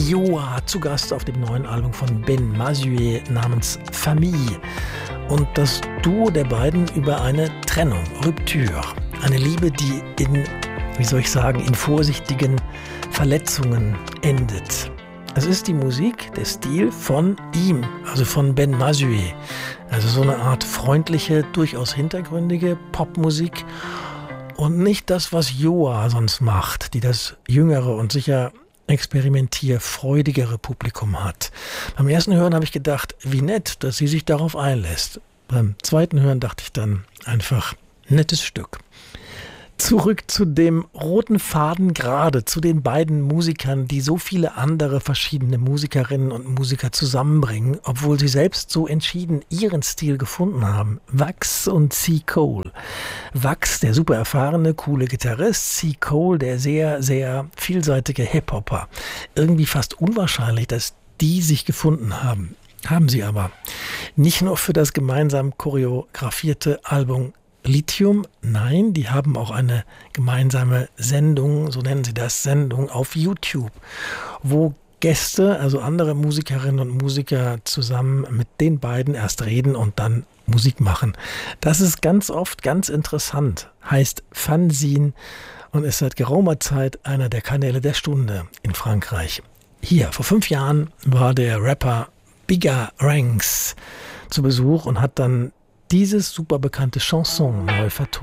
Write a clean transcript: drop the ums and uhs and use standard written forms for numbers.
Joa zu Gast auf dem neuen Album von Ben Mazué namens Famille. Und das Duo der beiden über eine Trennung, Rupture. Eine Liebe, die in vorsichtigen Verletzungen endet. Es ist die Musik, der Stil von ihm, also von Ben Mazué. Also so eine Art freundliche, durchaus hintergründige Popmusik. Und nicht das, was Joa sonst macht, die das jüngere und sicher experimentierfreudigere Publikum hat. Beim ersten Hören habe ich gedacht, wie nett, dass sie sich darauf einlässt. Beim zweiten Hören dachte ich dann einfach, nettes Stück. Zurück zu dem roten Faden gerade, zu den beiden Musikern, die so viele andere verschiedene Musikerinnen und Musiker zusammenbringen, obwohl sie selbst so entschieden ihren Stil gefunden haben. Wax und C. Cole. Wax, der super erfahrene, coole Gitarrist, C. Cole, der sehr, sehr vielseitige Hip-Hopper. Irgendwie fast unwahrscheinlich, dass die sich gefunden haben. Haben sie aber. Nicht nur für das gemeinsam choreografierte Album Lithium, nein, die haben auch eine gemeinsame Sendung, so nennen sie das, Sendung auf YouTube, wo Gäste, also andere Musikerinnen und Musiker zusammen mit den beiden erst reden und dann Musik machen. Das ist ganz oft ganz interessant, heißt Fanzine und ist seit geraumer Zeit einer der Kanäle der Stunde in Frankreich. Hier, vor 5 Jahren war der Rapper Bigga Ranks zu Besuch und hat dann dieses super bekannte Chanson neu vertont.